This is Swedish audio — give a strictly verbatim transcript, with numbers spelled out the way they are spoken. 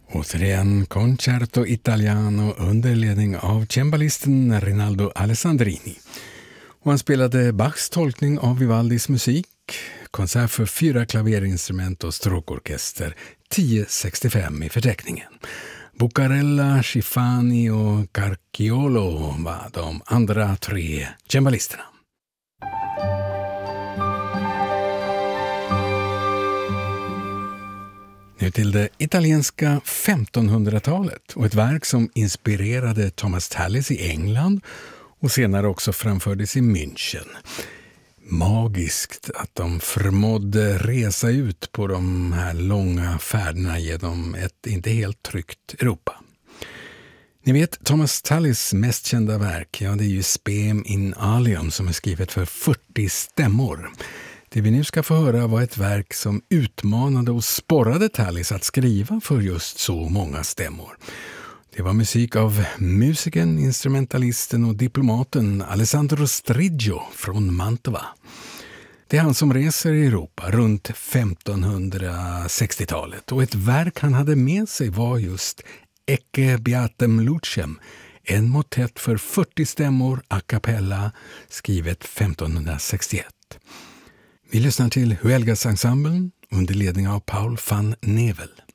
Återigen Concerto Italiano under ledning av cembalisten Rinaldo Alessandrini. Och han spelade Bachs tolkning av Vivaldis musik, konsert för fyra klaverinstrument och stråkorkester, tio sextiofem i förteckningen. Bucarella, Schifani och Carchiolo var de andra tre cembalisterna. Nu till det italienska femtonhundratalet och ett verk som inspirerade Thomas Tallis i England och senare också framfördes i München. Magiskt att de förmådde resa ut på de här långa färderna genom ett inte helt tryggt Europa. Ni vet, Thomas Tallis mest kända verk, ja det är ju Spem in Alium som är skrivet för fyrtio stämmor. Det vi nu ska få höra var ett verk som utmanade och sporrade Tallis att skriva för just så många stämmor. Det var musik av musikern, instrumentalisten och diplomaten Alessandro Striggio från Mantova. Det är han som reser i Europa runt femtonhundrasextiotalet och ett verk han hade med sig var just Ecce Beatem Lucem, en motett för fyrtio stämmor a cappella skrivet femtonhundrasextioett. Vi lyssnar till Huelgas ensemblen under ledning av Paul van Nevel.